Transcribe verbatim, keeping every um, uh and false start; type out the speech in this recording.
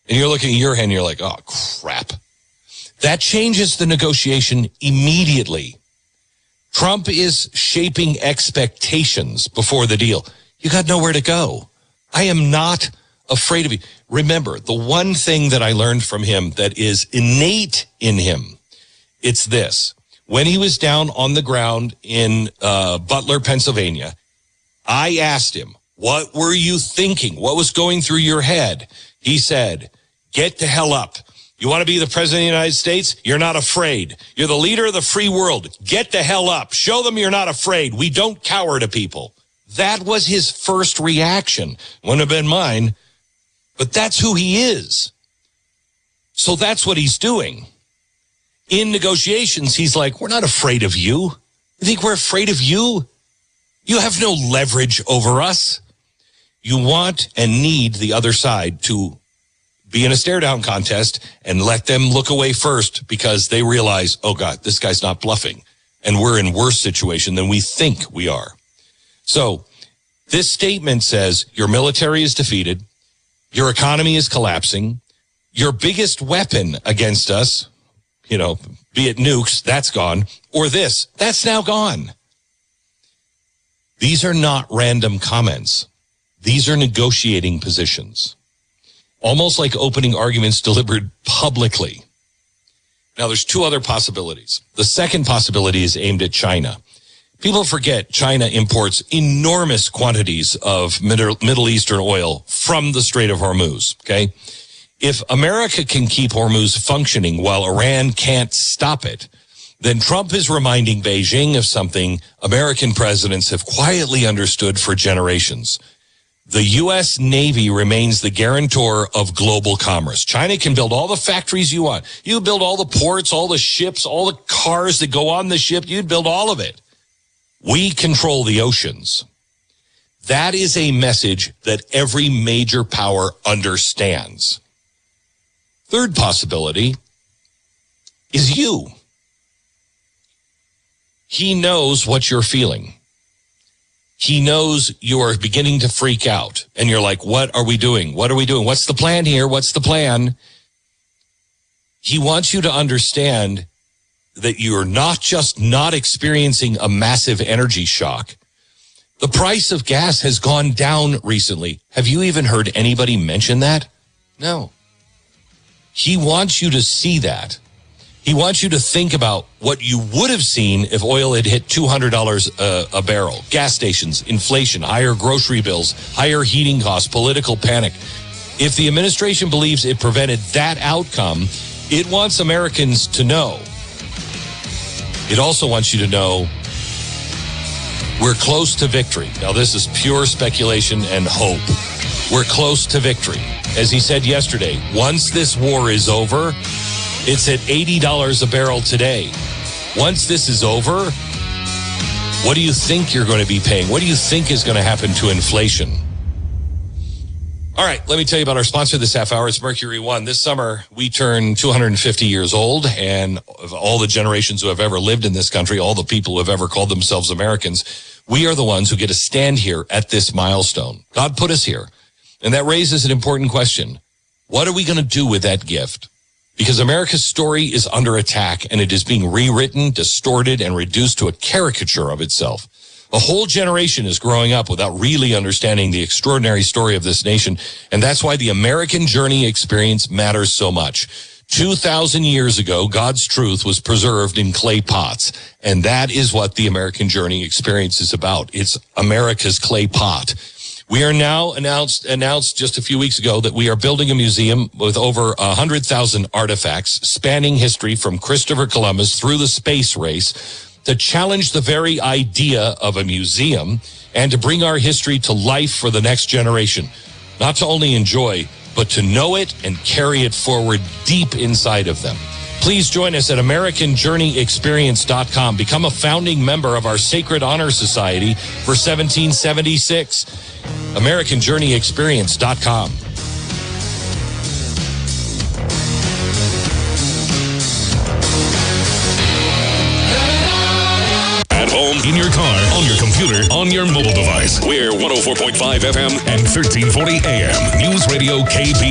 And you're looking at your hand and you're like, oh, crap. That changes the negotiation immediately. Trump is shaping expectations before the deal. You got nowhere to go. I am not afraid of you. Remember, the one thing that I learned from him that is innate in him, it's this. When he was down on the ground in uh, Butler, Pennsylvania, I asked him, what were you thinking? What was going through your head? He said, get the hell up. You want to be the president of the United States? You're not afraid. You're the leader of the free world. Get the hell up. Show them you're not afraid. We don't cower to people. That was his first reaction. Wouldn't have been mine, but that's who he is. So that's what he's doing. In negotiations, he's like, we're not afraid of you. You think we're afraid of you? You have no leverage over us. You want and need the other side to be in a stare-down contest and let them look away first because they realize, oh, God, this guy's not bluffing. And we're in worse situation than we think we are. So this statement says your military is defeated. Your economy is collapsing. Your biggest weapon against us, you know, be it nukes, that's gone. Or this, that's now gone. These are not random comments. These are negotiating positions. Almost like opening arguments delivered publicly. Now, there's two other possibilities. The second possibility is aimed at China. People forget China imports enormous quantities of Middle Eastern oil from the Strait of Hormuz, okay? If America can keep Hormuz functioning while Iran can't stop it, then Trump is reminding Beijing of something American presidents have quietly understood for generations. The U S Navy remains the guarantor of global commerce. China can build all the factories you want. You build all the ports, all the ships, all the cars that go on the ship. You'd build all of it. We control the oceans. That is a message that every major power understands. Third possibility is you. He knows what you're feeling. He knows you are beginning to freak out. And you're like, what are we doing? What are we doing? What's the plan here? What's the plan? He wants you to understand that you're not just not experiencing a massive energy shock. The price of gas has gone down recently. Have you even heard anybody mention that? No. He wants you to see that. He wants you to think about what you would have seen if oil had hit two hundred dollars a, a barrel. Gas stations, inflation, higher grocery bills, higher heating costs, political panic. If the administration believes it prevented that outcome, it wants Americans to know. It also wants you to know we're close to victory. Now, this is pure speculation and hope. We're close to victory. As he said yesterday, once this war is over, it's at eighty dollars a barrel today. Once this is over, what do you think you're going to be paying? What do you think is going to happen to inflation? All right, let me tell you about our sponsor this half hour. It's Mercury One. This summer, we turn two hundred fifty years old, and of all the generations who have ever lived in this country, all the people who have ever called themselves Americans, we are the ones who get to stand here at this milestone. God put us here. And that raises an important question. What are we going to do with that gift? Because America's story is under attack, and it is being rewritten, distorted, and reduced to a caricature of itself. A whole generation is growing up without really understanding the extraordinary story of this nation, and that's why the American Journey experience matters so much. two thousand years ago, God's truth was preserved in clay pots, and that is what the American Journey experience is about. It's America's clay pot. We are now announced announced just a few weeks ago that we are building a museum with over one hundred thousand artifacts spanning history from Christopher Columbus through the space race to challenge the very idea of a museum and to bring our history to life for the next generation. Not to only enjoy, but to know it and carry it forward deep inside of them. Please join us at American Journey Experience dot com. Become a founding member of our Sacred Honor Society for seventeen seventy-six. American Journey Experience dot com. At home, in your car, on your computer, on your mobile device. We're one oh four point five F M and thirteen forty A M. News Radio K B